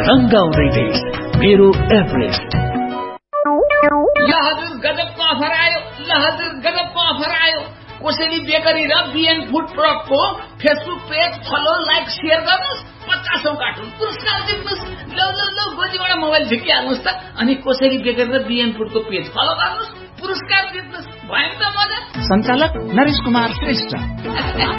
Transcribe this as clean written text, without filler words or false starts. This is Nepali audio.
तंगाउँदै देश मेरो एभरेस्ट। ल हजुर गजबको अफर आयो, ल हजुर गजबको अफर आयो। कोसेली बेकरी र बिएन food प्रोडक्टको Facebook page follow, like, share गर्नुहोस्, 50औं कार्टुन पुरस्कार जित्नुहोस्। ल ल ल गोजीबाट मोबाइल झिकिहाल्नुहोस् त, अनि कोसेली बेकरी र बिएन फुडको पेज फलो गर्नुहोस्, पुरस्कार जित्नुहोस्। भयो नि त मजा। सञ्चालक नरेश कुमार श्रेष्ठ।